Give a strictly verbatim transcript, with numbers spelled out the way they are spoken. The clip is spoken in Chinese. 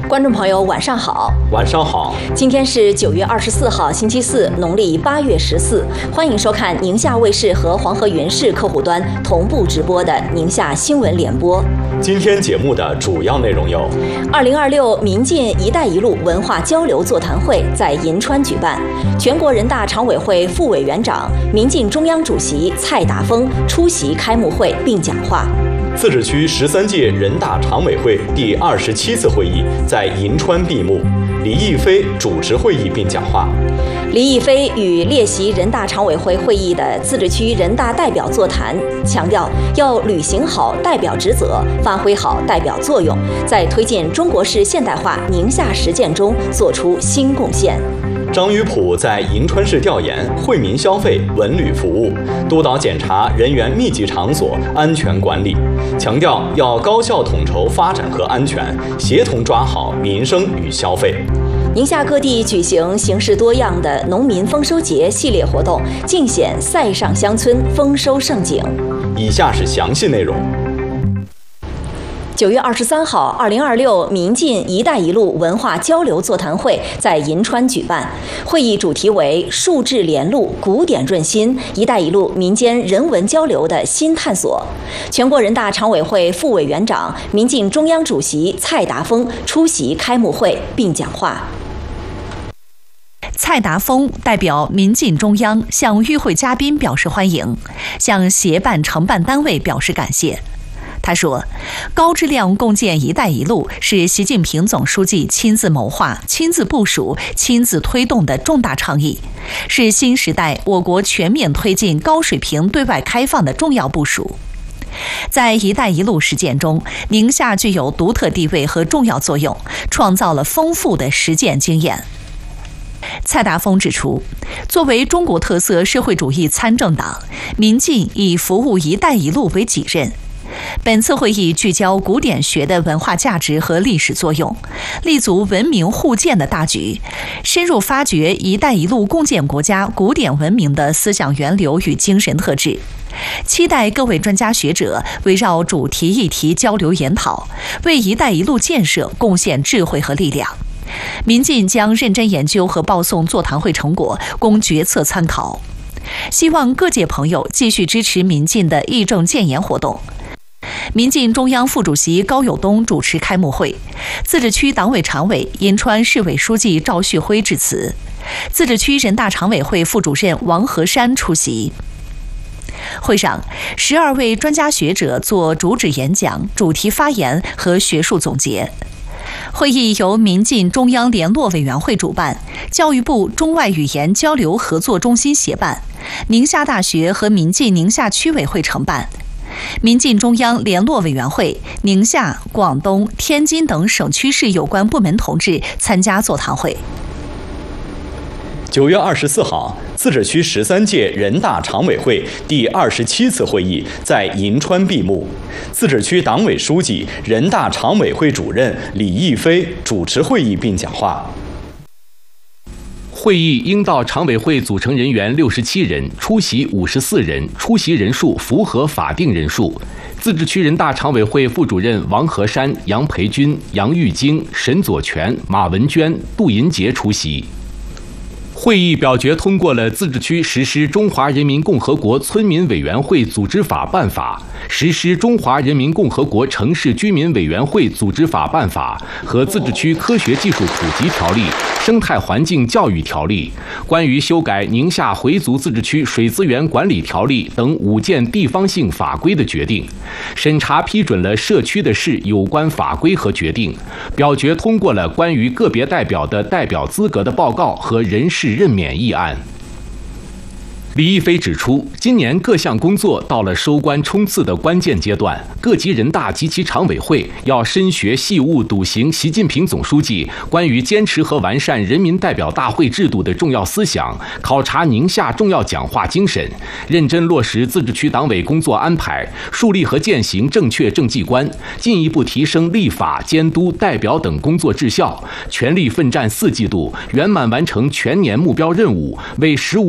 观众朋友，晚上好！ 晚上好！ 今天是九月二十四号，星期四，农历八月十四。欢迎收看宁夏卫视和黄河源视客户端同步直播的宁夏新闻联播。 今天节目的主要内容有： 二零二六民进“一带一路”文化交流座谈会在银川举办，全国人大常委会副委员长、民进中央主席蔡达丰出席开幕会并讲话。 自治区十三届人大常委会第二十七次会议在银川闭幕，李毅飞主持会议并讲话。 李毅飞与列席人大常委会会议的自治区人大代表座谈，强调要履行好代表职责，发挥好代表作用，在推进中国式现代化宁夏实践中做出新贡献。 张于普在银川市调研惠民消费文旅服务，督导检查人员密集场所安全管理，强调要高效统筹发展和安全，协同抓好民生与消费。 宁夏各地举行形式多样的农民丰收节系列活动，尽显塞上乡村丰收盛景。 以下是详细内容。 九月二十三号，二零二六民进“一带一路”文化交流座谈会在银川举办。会议主题为“数质连路，古典润新，一带一路民间人文交流的新探索”。全国人大常委会副委员长、民进中央主席蔡达丰出席开幕会并讲话。 蔡达丰代表民进中央向与会嘉宾表示欢迎，向协办承办单位表示感谢。他说，高质量共建“一带一路”是习近平总书记亲自谋划、亲自部署、亲自推动的重大倡议，是新时代我国全面推进高水平对外开放的重要部署。在“一带一路”实践中，宁夏具有独特地位和重要作用，创造了丰富的实践经验。蔡达丰指出，作为中国特色社会主义参政党，民进以服务“一带一路”为己任。本次会议聚焦古典学的文化价值和历史作用，立足文明互鉴的大局，深入发掘“一带一路”共建国家古典文明的思想源流与精神特质。期待各位专家学者围绕主题议题交流研讨，为“一带一路”建设贡献智慧和力量。民进将认真研究和报送座谈会成果，供决策参考。希望各界朋友继续支持民进的议政建言活动。民进中央副主席高友东主持开幕会，自治区党委常委、银川市委书记赵旭辉致辞，自治区人大常委会副主任王和山出席。会上，十二位专家学者做主旨演讲、主题发言和学术总结。会议由民进中央联络委员会主办，教育部中外语言交流合作中心协办，宁夏大学和民进宁夏区委会承办。民进中央联络委员会、宁夏、广东、天津等省区市有关部门同志参加座谈会。 九月二十四号，自治区十三届人大常委会第二十七次会议在银川闭幕，自治区党委书记、人大常委会主任李毅飞主持会议并讲话。 会议应到常委会组成人员六十七人，出席五十四人，出席人数符合法定人数。自治区人大常委会副主任王和山、杨培军、杨玉京、沈左权、马文娟、杜银杰出席。会议表决通过了自治区实施《中华人民共和国村民委员会组织法办法》、实施《中华人民共和国城市居民委员会组织法办法》和自治区科学技术普及条例、生态环境教育条例、关于修改宁夏回族自治区水资源管理条例等五件地方性法规的决定，审查批准了社区的市有关法规和决定，表决通过了关于个别代表的代表资格的报告和人事任免议案。李毅飞指出，今年各项工作到了收官冲刺的关键阶段，各级人大及其常委会要深学细悟笃行习近平总书记关于坚持和完善人民代表大会制度的重要思想，考察宁夏重要讲话精神，认真落实自治区党委工作安排，树立和践行正确政绩观，进一步提升立法、监督、代表等工作质效，全力奋战四季度，圆满完成全年目标任务，为十五